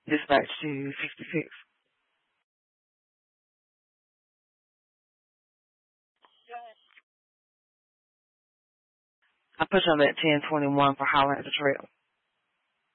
Dispatch to 66. I put you on that 1021 for Highland Trail.